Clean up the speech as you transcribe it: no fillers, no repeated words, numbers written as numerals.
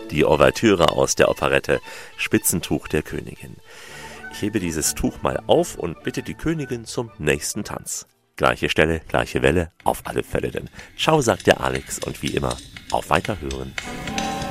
die Ouvertüre aus der Operette Spitzentuch der Königin. Ich hebe dieses Tuch mal auf und bitte die Königin zum nächsten Tanz. Gleiche Stelle, gleiche Welle, auf alle Fälle denn. Ciao, sagt der Alex und wie immer, auf Weiterhören.